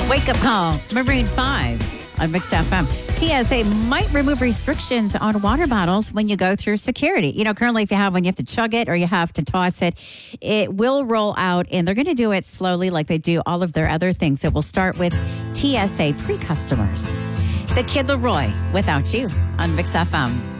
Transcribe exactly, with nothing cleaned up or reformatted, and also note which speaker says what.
Speaker 1: Wake Up Call, Maroon five on Mixed F M. T S A might remove restrictions on water bottles when you go through security. You know, currently if you have one, you have to chug it or you have to toss it. It will roll out, and they're going to do it slowly like they do all of their other things. It will start with T S A pre-customers. The Kid Laroi, Without You on Mixed F M.